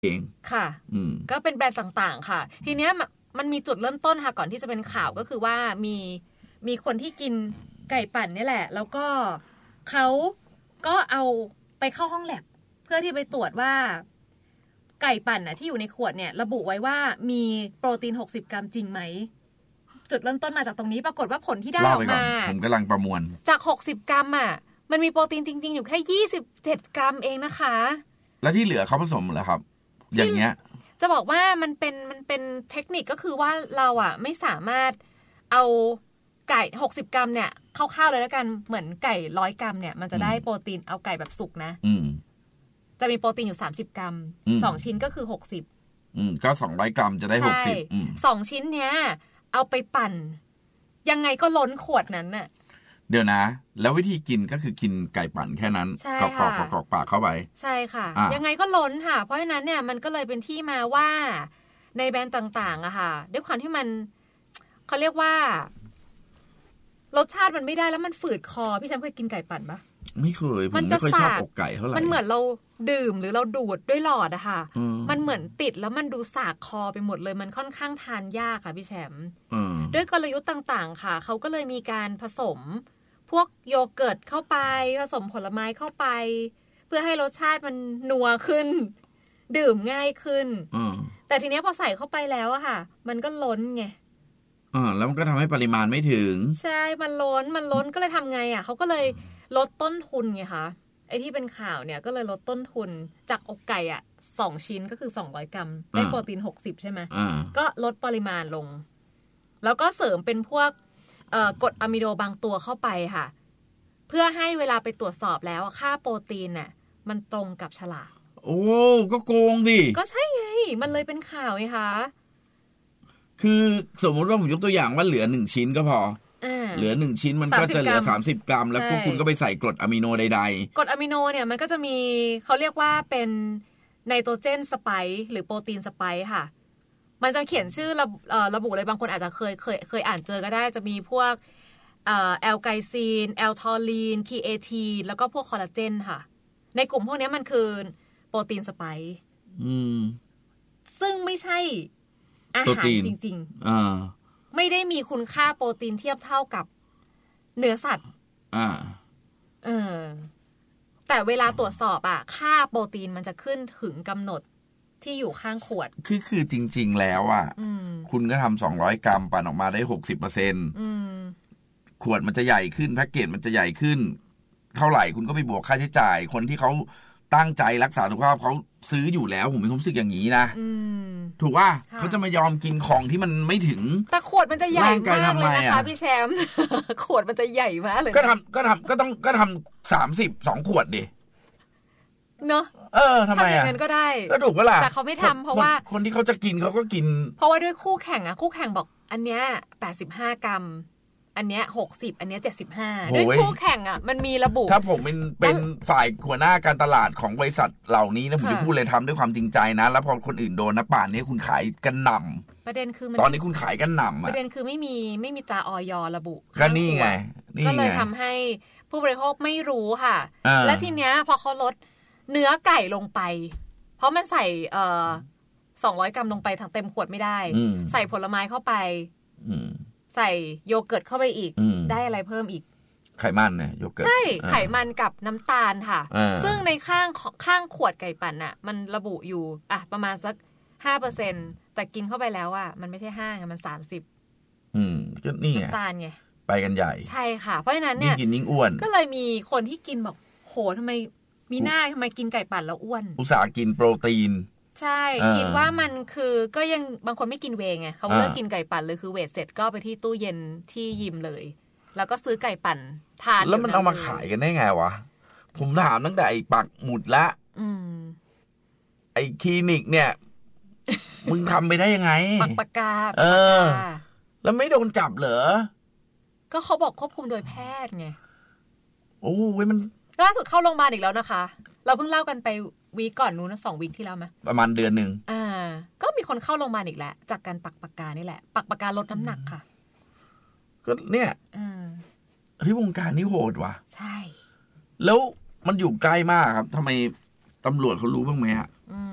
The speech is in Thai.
เองค่ะก็เป็นแบรนด์ต่างๆค่ะทีเนี้ยมันมีจุดเริ่มต้นค่ะก่อนที่จะเป็นข่าวก็คือว่ามีคนที่กินไก่ปั่นนี่แหละแล้วก็เขาก็เอาไปเข้าห้องแลบเพื่อที่ไปตรวจว่าไก่ปั่นน่ะที่อยู่ในขวดเนี่ยระบุไว้ว่ามีโปรตีน60 กรัมจริงไหมจุดเริ่มต้นมาจากตรงนี้ปรากฏว่าผลที่ได้ออกมาผมกำลังประมวลจาก60 กรัมอ่ะมันมีโปรตีนจริงๆอยู่แค่27 กรัมเองนะคะแล้วที่เหลือเขาผสมเหรอครับอย่างเงี้ยจะบอกว่ามันเป็นเทคนิคก็คือว่าเราอ่ะไม่สามารถเอาไก่60 กรัมเนี่ยคร่าวๆเลยแล้วกันเหมือนไก่100 กรัมเนี่ยมันจะได้โปรตีนเอาไก่แบบสุกนะจะมีโปรตีนอยู่30 กรัม2ชิ้นก็คือ60 ก็200 กรัมจะได้60 2ชิ้นเนี้ยเอาไปปั่นยังไงก็ล้นขวดนั้นน่ะเดี๋ยวนะแล้ววิธีกินก็คือกินไก่ปั่นแค่นั้นกรอกปากเข้าไปใช่ค่ะยังไงก็ล้นค่ะเพราะฉะนั้นเนี่ยมันก็เลยเป็นที่มาว่าในแบรนด์ต่างๆอะค่ะด้วยความที่มันเขาเรียกว่ารสชาติมันไม่ได้แล้วมันฝืดคอพี่แชมป์เคยกินไก่ปั่นปะไม่เคยผมไม่เคยชอบอกไก่เท่าไหร่มันเหมือนเราดื่มหรือเราดูดด้วยหลอดอะค่ะมันเหมือนติดแล้วมันดูสากคอไปหมดเลยมันค่อนข้างทานยากค่ะพี่แชมป์ด้วยกลยุทธ์ต่างๆค่ะเขาก็เลยมีการผสมพวกโยเกิร์ตเข้าไปผสมผลไม้เข้าไปเพื่อให้รสชาติมันนัวขึ้นดื่มง่ายขึ้นแต่ทีนี้พอใส่เข้าไปแล้วอะค่ะมันก็ล้นไงแล้วมันก็ทำให้ปริมาณไม่ถึงใช่มันล้นก็เลยทำไงอะเขาก็เลยลดต้นทุนไงคะไอ้ที่เป็นข่าวเนี่ยก็เลยลดต้นทุนจากอกไก่อะ2ชิ้นก็คือ200 กรัมได้โปรตีน60ใช่ไหมก็ลดปริมาณลงแล้วก็เสริมเป็นพวกกรดอะมิโนบางตัวเข้าไปค่ะเพื่อให้เวลาไปตรวจสอบแล้วค่าโปรตีนน่ะมันตรงกับฉลากโอ้ก็โกงดิก็ใช่ไงมันเลยเป็นข่าวไงคะคือสมมติว่าผมยกตัวอย่างว่าเหลือ1ชิ้นก็พอเหลือ1ชิ้นมันก็จะเหลือ30 กรัมแล้วพวกคุณก็ไปใส่กรดอะมิโนใดๆกรดอะมิโนเนี่ยมันก็จะมีเขาเรียกว่าเป็นไนโตรเจนสไปซ์หรือโปรตีนสไปซ์ค่ะมันจะเขียนชื่อระบุเลยบางคนอาจจะเคยอ่านเจอก็ได้จะมีพวกแอลไกซีนแอลทอลีนคีเอทีนแล้วก็พวกคอลลาเจนค่ะในกลุ่มพวกนี้มันคือโปรตีนสไปซ์ซึ่งไม่ใช่อาหารจริงๆไม่ได้มีคุณค่าโปรตีนเทียบเท่ากับเนื้อสัตว์แต่เวลาตรวจสอบค่าโปรตีนมันจะขึ้นถึงกำหนดที่อยู่ข้างขวดคือจริงๆแล้วคุณก็ทำ200 กรัมปั่นออกมาได้ 60%ขวดมันจะใหญ่ขึ้นแพ็กเกจมันจะใหญ่ขึ้นเท่าไหร่คุณก็ไปบวกค่าใช้จ่ายคนที่เขาตั้งใจรักษาสุขภาพเขาซื้ออยู่แล้วผมมีความรู้สึกอย่างนี้นะถูกว่าเขาจะมายอมกินของที่มันไม่ถึงแต่ขวดมันจะใหญ่มากเลยนะคะพี่แชมป์ขวดมันจะใหญ่มากเลยก็ทำ32 ขวดดิเนอะทำไมอย่างนั้นก็ได้ก็ถูกปะล่ะแต่เขาไม่ทำเพราะว่าคนที่เขาจะกินเขาก็กินเพราะว่าด้วยคู่แข่งคู่แข่งบอกอันเนี้ย85 กรัมอันเนี้ย60อันเนี้ย75ด้วยคู่แข่งมันมีระบุถ้าผมเป็นฝ่ายหัวหน้าการตลาดของบริษัทเหล่านี้นะผมจะพูดเลยทำด้วยความจริงใจนะแล้วพอคนอื่นโดนนะป่านนี้คุณขายกันหนำประเด็นคือตอนนี้คุณขายกันหนำประเด็นคือไม่มีตราอย.ระบุก็นี่ไงก็เลยทำให้ผู้บริโภคไม่รู้ค่ะและทีเนี้ยพอเขาลดเนื้อไก่ลงไปเพราะมันใส่200 กรัมลงไปทั้งเต็มขวดไม่ได้ใส่ผลไม้เข้าไปใส่โยเกิร์ตเข้าไปอีกได้อะไรเพิ่มอีกไขมันเนี่ยโยเกิร์ตใช่ไขมันกับน้ำตาลค่ะซึ่งในข้างขวดไก่ปั่นมันระบุอยู่ประมาณสัก 5% แต่กินเข้าไปแล้วมันไม่ใช่5มัน30 ก็นี่ไงน้ำตาลไงไปกันใหญ่ใช่ค่ะเพราะฉะนั้นเนี่ยกินยิ่งอ้วนก็เลยมีคนที่กินบอกโหทำไมมีหน้าทำไมกินไก่ปั่นแล้วอ้วนอุตส่าห์กินโปรตีนใช่คิดว่ามันคือก็ยังบางคนไม่กินเวย์ไงเขาเลิกกินไก่ปั่นเลยคือเวทเสร็จก็ไปที่ตู้เย็นที่ยิมเลยแล้วก็ซื้อไก่ปั่นทานแล้วมันเอามาขายกันได้ไงวะผมถามตั้งแต่ไอ้ปักหมุดละไอ้คลินิกเนี่ยมึงทำไปได้ยังไงปักปากกาแล้วไม่โดนจับเหรอก็เขาบอกควบคุมโดยแพทย์ไงโอ้ยมันล่าสุดเข้าโรงพยาบาลอีกแล้วนะคะเราเพิ่งเล่ากันไปวีคก่อนนู้น2 วีคที่แล้วมั้ยประมาณเดือนนึงก็มีคนเข้าโรงพยาบาลอีกแล้วจากการปักปากกานี่แหละปักปากกาลดน้ำหนักค่ะก็เนี่ยที่วงการนี้โหดว่ะใช่แล้วมันอยู่ใกล้มากครับทำไมตำรวจเขารู้บ้างไหม